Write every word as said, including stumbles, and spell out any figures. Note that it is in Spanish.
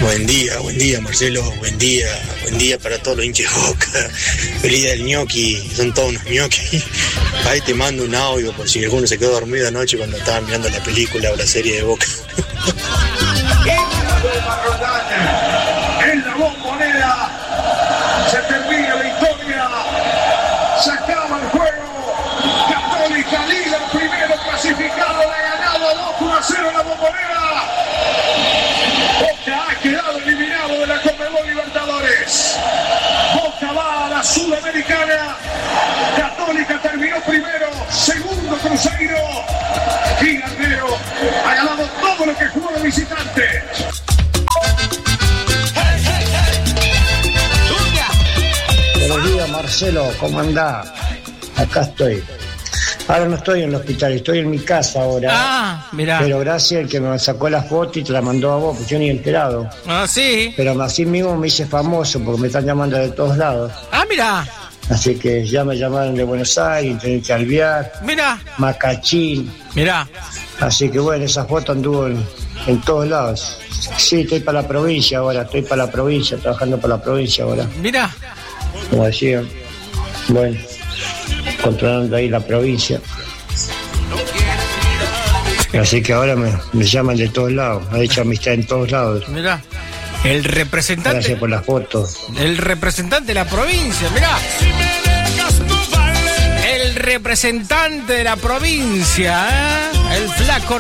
Buen día, buen día Marcelo, buen día, buen día para todos los hinchas de Boca. Feliz día del ñoqui, son todos unos ñoquis. Ahí te mando un audio por si alguno se quedó dormido anoche cuando estaban mirando la película o la serie de Boca. En la Bombonera se termina la historia, se acaba el juego. Católica, líder, primero clasificado, le ha ganado dos a cero en la Bombonera. Boca ha quedado eliminado de la Conmebol Libertadores. Boca va a la Sudamericana. Católica terminó primero, segundo Cruzeiro. Y Garnero ha ganado todo lo que jugó de visitante. Buenos días, Marcelo, ¿cómo andás? Acá estoy. Ahora no estoy en el hospital, estoy en mi casa ahora. Ah, mirá. Pero gracias al que me sacó la foto y te la mandó a vos, pues yo ni he enterado. Ah, sí. Pero así mismo me hice famoso porque me están llamando de todos lados. Ah, mirá. Así que ya me llamaron de Buenos Aires, Intendente Alvear, Mirá. Macachín. Mirá. Así que bueno, esa foto anduvo en, en todos lados. Sí, estoy para la provincia ahora, estoy para la provincia, trabajando para la provincia ahora. Mirá. Como decían, bueno, controlando ahí la provincia. Así que ahora me, me llaman de todos lados, he hecho amistad en todos lados. Mirá. El representante. Gracias por la foto. El representante de la provincia, mirá. El representante de la provincia, ¿eh? El flaco